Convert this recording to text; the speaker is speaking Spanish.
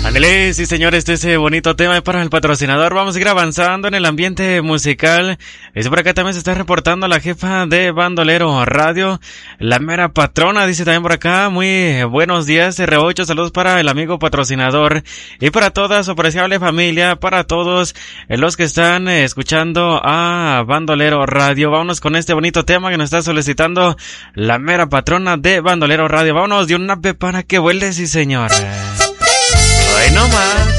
Ándale, sí señor, ese bonito tema para el patrocinador. Vamos a ir avanzando en el ambiente musical. Dice por acá también se está reportando la jefa de Bandolero Radio, la mera patrona, dice también por acá. Muy buenos días, R8, saludos para el amigo patrocinador y para toda su apreciable familia, para todos los que están escuchando a Bandolero Radio. Vámonos con este bonito tema que nos está solicitando la mera patrona de Bandolero Radio. Vámonos de un nape para que vuele, sí señor. Ay, no más.